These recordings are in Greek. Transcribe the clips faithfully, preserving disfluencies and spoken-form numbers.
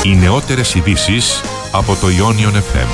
Οι νεότερες ειδήσεις από το Ionion εφ εμ.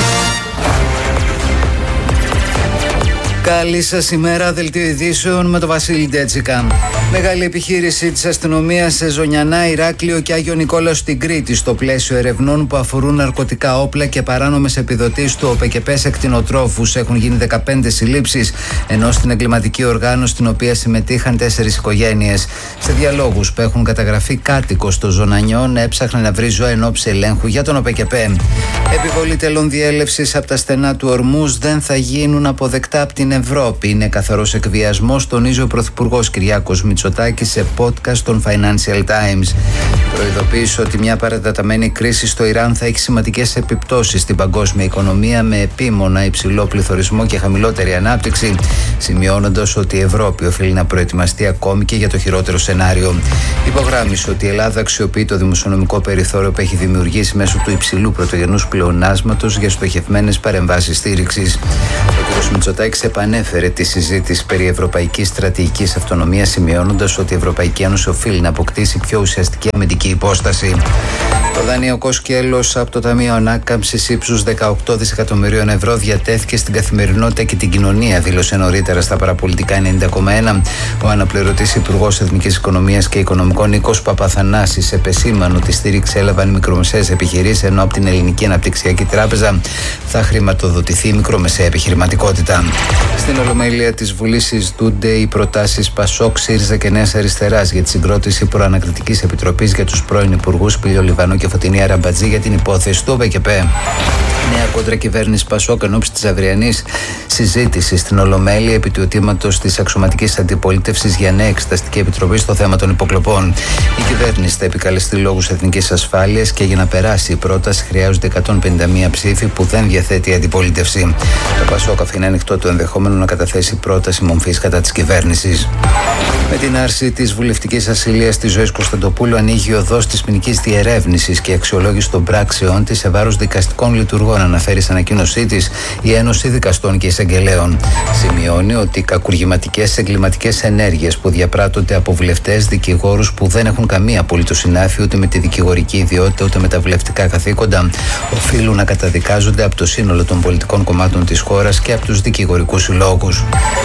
Καλή σας ημέρα, δελτίο ειδήσεων με τον Βασίλη Ντέτσικα. Μεγάλη επιχείρηση της αστυνομίας σε Ζωνιανά, Ηράκλειο και Άγιο Νικόλαο στην Κρήτη στο πλαίσιο ερευνών που αφορούν ναρκωτικά όπλα και παράνομες επιδοτήσεις του ΟΠΕΚΕΠΕ σε κτηνοτρόφους. Έχουν γίνει δεκαπέντε συλλήψεις, ενώ στην εγκληματική οργάνωση στην οποία συμμετείχαν τέσσερις οικογένειες. Σε διαλόγους που έχουν καταγραφεί κάτοικος των Ζωνανιών έψαχνε να βρει ζώα εν ώψη ελέγχου για τον ΟΠΕΚΕΠΕ. Επιβολή τελών διέλευσης από τα στενά του Ορμούζ δεν θα γίνουν αποδεκτά από την Ευρώπη. Είναι καθαρός εκβιασμός, τονίζει ο Πρωθυπουργός Κυριάκος Μητσοτάκης σε podcast των Financial Times. Προειδοποίησε ότι μια παρατεταμένη κρίση στο Ιράν θα έχει σημαντικές επιπτώσεις στην παγκόσμια οικονομία με επίμονα υψηλό πληθωρισμό και χαμηλότερη ανάπτυξη, σημειώνοντας ότι η Ευρώπη οφείλει να προετοιμαστεί ακόμη και για το χειρότερο σενάριο. Υπογράμμισε ότι η Ελλάδα αξιοποιεί το δημοσιονομικό περιθώριο που έχει δημιουργήσει μέσω του υψηλού πρωτογενούς πλεονάσματος για στοχευμένες παρεμβάσεις στήριξης. Ο κ. Μητσοτάκης επανέφερε τη συζήτηση περί ευρωπαϊκής στρατηγικής αυτονομίας, σημειώνοντας ότι η Ευρωπαϊκή Ένωση οφείλει να αποκτήσει πιο ουσιαστική αμυντική υπόσταση. Το δανειακό σκέλος από το Ταμείο Ανάκαμψης ύψους δεκαοκτώ δισεκατομμυρίων ευρώ διατέθηκε στην καθημερινότητα και την κοινωνία, δήλωσε νωρίτερα στα παραπολιτικά ενενήντα κόμμα ένα. Ο αναπληρωτής Υπουργός Εθνικής Οικονομίας και Οικονομικών Νίκος Παπαθανάσης επεσήμανε ότι στήριξη έλαβαν οι μικρομεσαίες επιχειρήσεις, ενώ από την Ελληνική Αναπτυξιακή Τράπεζα θα χρηματοδοτηθεί η μικρομεσαία επιχειρηματικότητα. Στην Ολομέλεια της Βουλής συζητούνται οι προτάσεις Πασόκ, ΣΥΡΙΖΑ και Νέας Αριστεράς για τη συγκρότηση προανακριτικής επιτροπής για τους πρώην υπουργούς Πήλιο Λιβανό και Φωτεινή Αραμπατζή για την υπόθεση του ΟΠΕΚΕΠΕ. Νέα κόντρα κυβέρνηση Πασόκ εν ώψη της αυριανής συζήτησης στην Ολομέλεια επί του αιτήματος της αξιωματικής αντιπολίτευσης για νέα εξεταστική επιτροπή στο θέμα των υποκλοπών. Η κυβέρνηση θα επικαλεστεί λόγους εθνικής ασφάλειας και για να περάσει η πρόταση χρειάζονται εκατόν πενήντα μία ψήφοι που δεν διαθέτει η αντιπολίτευση. Το Πασόκ αφήνει ανοιχτό το ενδεχόμενο να καταθέσει πρόταση μομφής κατά της κυβέρνησης. Με την άρση της βουλευτικής ασυλίας της Ζωής Κωνσταντοπούλου ανοίγει οδός της ποινικής διερεύνησης και αξιολόγηση των πράξεών της σε βάρος δικαστικών λειτουργών, αναφέρει σε ανακοίνωσή της η Ένωση Δικαστών και Εισαγγελέων. Σημειώνει ότι οι κακουργηματικές εγκληματικές ενέργειες που διαπράττονται από βουλευτές, δικηγόρους που δεν έχουν καμία απολύτως συνάφη ούτε με τη δικηγορική ιδιότητα ούτε με τα βουλευτικά καθήκοντα, οφείλουν να καταδικάζονται από το σύνολο των πολιτικών κομμάτων της χώρας και από τους δικηγορικούς συλλόγους.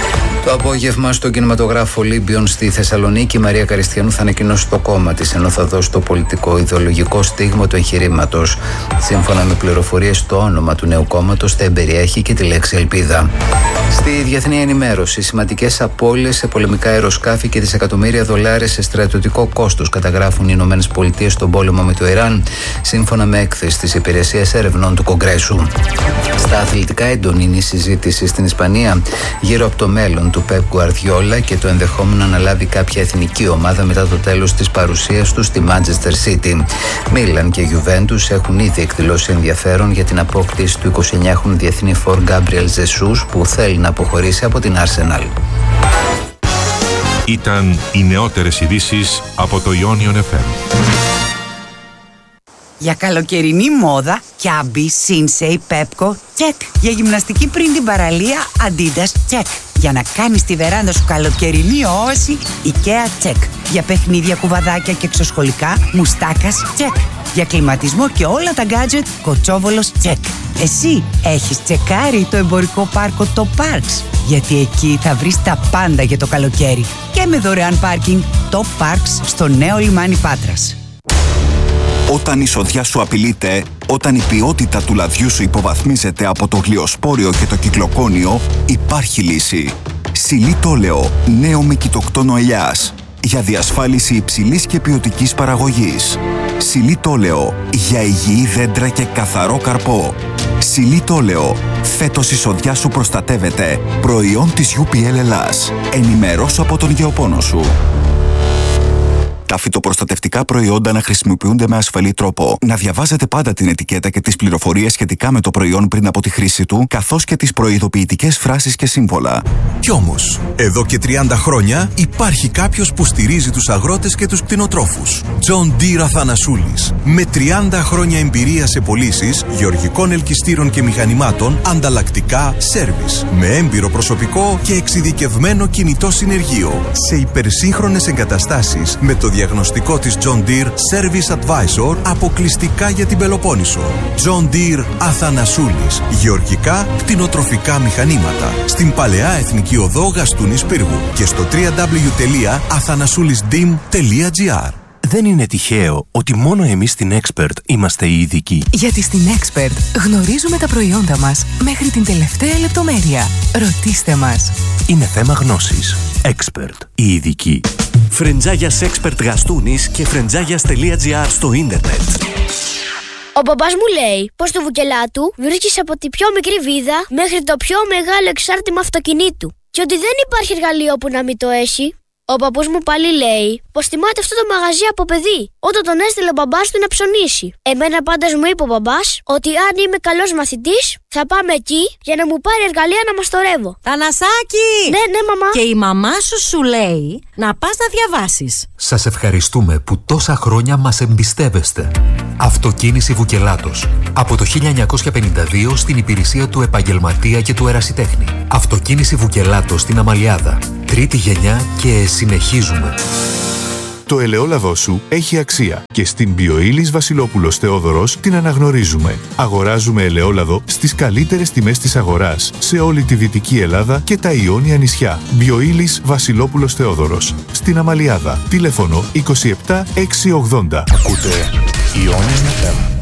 Το απόγευμα στον κινηματογράφο Ολύμπιον στη Θεσσαλονίκη, η Μαρία Καριστιανού θα ανακοινώσει το κόμμα της, ενώ θα δώσει το πολιτικό ιδεολογικό στίγμα του εγχειρήματος. Σύμφωνα με πληροφορίες, το όνομα του νέου κόμματος θα εμπεριέχει και τη λέξη ελπίδα. Στη διεθνή ενημέρωση, σημαντικές απώλειες σε πολεμικά αεροσκάφη και δισεκατομμύρια δολάρια σε στρατιωτικό κόστος καταγράφουν οι Ηνωμένες Πολιτείες στον πόλεμο με το Ιράν, σύμφωνα με έκθεση της Υπηρεσίας Ερευνών του Κογκρέσου. Στα αθλητικά, έντονη είναι η συζήτηση στην Ισπανία γύρω από το μέλλον του Πεπ Γκουαρδιόλα και το ενδεχόμενο να λάβει κάποια εθνική ομάδα μετά το τέλος της παρουσίας του στη Manchester City. Μίλαν και Γιουβέντους έχουν ήδη εκδηλώσει ενδιαφέρον για την απόκτηση του εικοσιεννιάχρονου διεθνή φορ Γκάμπριελ Ζεσούς που θέλει να αποχωρήσει από την Arsenal. Ήταν οι νεότερες ειδήσεις από το Ionion εφ εμ. Για καλοκαιρινή μόδα, Κιάμπι, Σίνσεϊ, Πέπκο, τσεκ. Για γυμναστική πριν την παραλία, Αντίντας, τσεκ. Για να κάνεις τη βεράντα σου καλοκαιρινή όση, Ikea, τσεκ. Για παιχνίδια, κουβαδάκια και εξωσχολικά, Μουστάκας, τσεκ. Για κλιματισμό και όλα τα γκάτζετ, Κοτσόβολος, τσεκ. Εσύ έχεις τσεκάρει το εμπορικό πάρκο το Parks? Γιατί εκεί θα βρεις τα πάντα για το καλοκαίρι. Και με δωρεάν πάρκινγκ, το Parks στο νέο λιμάνι Πάτρας. Όταν η σοδιά σου απειλείται, όταν η ποιότητα του λαδιού σου υποβαθμίζεται από το γλυοσπόριο και το κυκλοκόνιο, υπάρχει λύση. Σιλίτολεο, νέο με κοιτοκτόνο ελιάς. Για διασφάλιση υψηλής και ποιοτικής παραγωγής. Σιλίτολεο, για υγιή δέντρα και καθαρό καρπό. Σιλίτολεο, φέτος η σοδιά σου προστατεύεται. Προϊόν της γιου πι ελ Ελλάς. Ενημερώσου από τον γεωπόνο σου. Τα φυτοπροστατευτικά προϊόντα να χρησιμοποιούνται με ασφαλή τρόπο. Να διαβάζετε πάντα την ετικέτα και τις πληροφορίες σχετικά με το προϊόν πριν από τη χρήση του, καθώς και τις προειδοποιητικές φράσεις και σύμβολα. Κι όμως, εδώ και τριάντα χρόνια υπάρχει κάποιος που στηρίζει τους αγρότες και τους κτηνοτρόφους. John Deere Αθανασούλης. Με τριάντα χρόνια εμπειρία σε πωλήσεις γεωργικών ελκυστήρων και μηχανημάτων, ανταλλακτικά, σέρβις. Με έμπειρο προσωπικό και εξειδικευμένο κινητό συνεργείο. Σε υπερσύγχρονες εγκαταστάσεις με το διαγνωστικό της John Deere Service Advisor αποκλειστικά για την Πελοπόννησο. John Deere Αθανασούλης. Γεωργικά κτηνοτροφικά μηχανήματα. Στην Παλαιά Εθνική Οδό Γαστούνης Πύργου και στο double-u double-u double-u τελεία αθανασούλισdim τελεία gr. Δεν είναι τυχαίο ότι μόνο εμείς στην Expert είμαστε οι ειδικοί. Γιατί στην Expert γνωρίζουμε τα προϊόντα μας μέχρι την τελευταία λεπτομέρεια. Ρωτήστε μας. Είναι θέμα γνώσης. Expert, οι ειδικοί. Φρεντζάγιας Expert Γαστούνης και φρεντζάγιας τελεία gr στο ίντερνετ. Ο μπαμπάς μου λέει πως το βουκελάτου βρίσκεις από τη πιο μικρή βίδα μέχρι το πιο μεγάλο εξάρτημα αυτοκινήτου και ότι δεν υπάρχει εργαλείο που να μην το έχει. Ο παππούς μου πάλι λέει πως θυμάται αυτό το μαγαζί από παιδί, όταν τον έστειλε ο μπαμπάς του να ψωνίσει. Εμένα πάντως μου είπε ο μπαμπάς ότι αν είμαι καλός μαθητής θα πάμε εκεί για να μου πάρει εργαλεία να μαστορεύω. Θανασάκη! Ναι, ναι, μαμά. Και η μαμά σου σου λέει να πας να διαβάσεις. Σας ευχαριστούμε που τόσα χρόνια μας εμπιστεύεστε. Αυτοκίνηση Βουκελάτος. Από το χίλια εννιακόσια πενήντα δύο στην υπηρεσία του επαγγελματία και του ερασιτέχνη. Αυτοκίνηση Βουκελάτος στην Αμαλιάδα. Τρίτη γενιά και συνεχίζουμε. Το ελαιόλαδό σου έχει αξία και στην Bioilis Βασιλόπουλος Θεόδωρος την αναγνωρίζουμε. Αγοράζουμε ελαιόλαδο στις καλύτερες τιμές της αγοράς σε όλη τη Δυτική Ελλάδα και τα Ιόνια νησιά. Bioilis Βασιλόπουλος Θεόδωρος στην Αμαλιάδα. Τηλέφωνο είκοσι επτά εξακόσια ογδόντα. Ακούτε Ιόνια εφ εμ.